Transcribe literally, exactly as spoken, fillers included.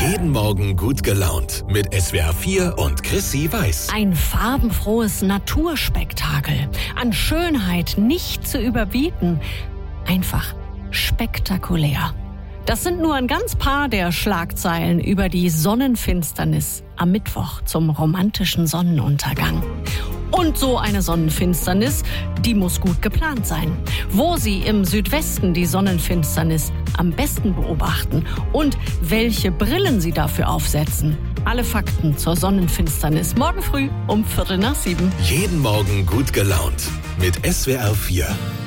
Jeden Morgen gut gelaunt mit S W R vier und Chrissy Weiß. Ein farbenfrohes Naturspektakel. An Schönheit nicht zu überbieten. Einfach spektakulär. Das sind nur ein ganz paar der Schlagzeilen über die Sonnenfinsternis am Mittwoch zum romantischen Sonnenuntergang. Und so eine Sonnenfinsternis, die muss gut geplant sein. Wo Sie im Südwesten die Sonnenfinsternis am besten beobachten und welche Brillen Sie dafür aufsetzen. Alle Fakten zur Sonnenfinsternis morgen früh um Viertel nach sieben. Jeden Morgen gut gelaunt mit S W R vier.